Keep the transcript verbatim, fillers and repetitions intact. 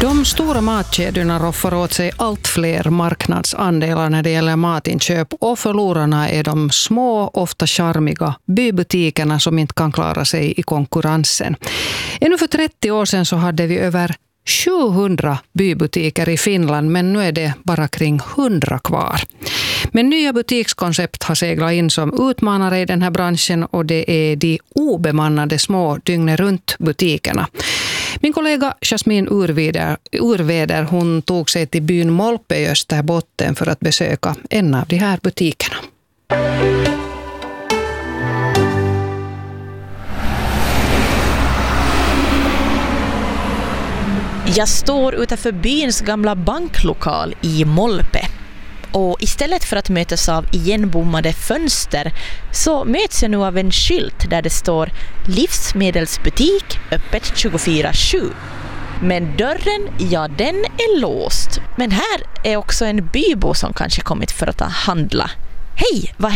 De stora matkedjorna roffar åt sig allt fler marknadsandelar när det gäller matinköp och förlorarna är de små, ofta charmiga bybutikerna som inte kan klara sig i konkurrensen. Ännu för trettio år sedan så hade vi över sjuhundra bybutiker i Finland, men nu är det bara kring hundra kvar. Men nya butikskoncept har seglat in som utmanare i den här branschen och det är de obemannade små dygnet runt butikerna. Min kollega Jasmin Urveder, Urveder hon tog sig till byn Molpe i Österbotten för att besöka en av de här butikerna. Jag står utanför byns gamla banklokal i Molpe. Och istället för att mötas av igenbommade fönster så möts jag nu av en skylt där det står livsmedelsbutik öppet tjugofyra sju. Men dörren, ja den är låst. Men här är också en bybo som kanske kommit för att handla. Hej, vad